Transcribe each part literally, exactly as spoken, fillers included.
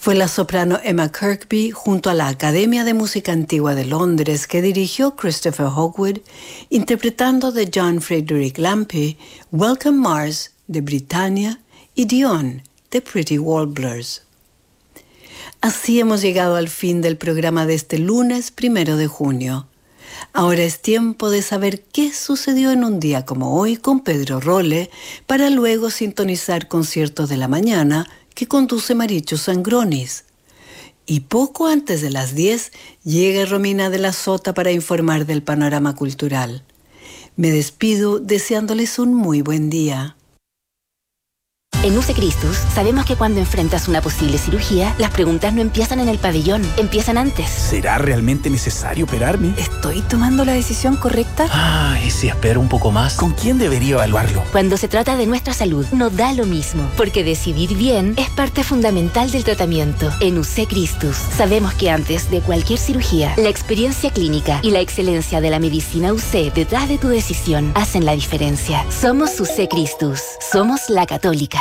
Fue la soprano Emma Kirkby junto a la Academia de Música Antigua de Londres que dirigió Christopher Hogwood, interpretando de John Frederick Lampe, Welcome Mars de Britannia y Dion de Pretty Warblers. Así hemos llegado al fin del programa de este lunes primero de junio. Ahora es tiempo de saber qué sucedió en un día como hoy con Pedro Rolle, para luego sintonizar Conciertos de la Mañana que conduce Marichu Sangronis. Y poco antes de las diez llega Romina de la Sota para informar del panorama cultural. Me despido deseándoles un muy buen día. En U C Christus sabemos que cuando enfrentas una posible cirugía, las preguntas no empiezan en el pabellón, empiezan antes. ¿Será realmente necesario operarme? ¿Estoy tomando la decisión correcta? Ah, ¿y si espero un poco más? ¿Con quién debería evaluarlo? Cuando se trata de nuestra salud, no da lo mismo, porque decidir bien es parte fundamental del tratamiento. En U C Christus sabemos que antes de cualquier cirugía, la experiencia clínica y la excelencia de la medicina U C detrás de tu decisión hacen la diferencia. Somos U C Christus, somos la Católica.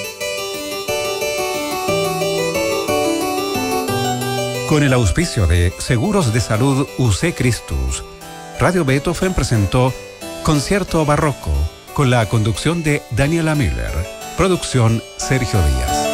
Con el auspicio de Seguros de Salud U C Christus, Radio Beethoven presentó Concierto Barroco, con la conducción de Daniela Miller. Producción Sergio Díaz.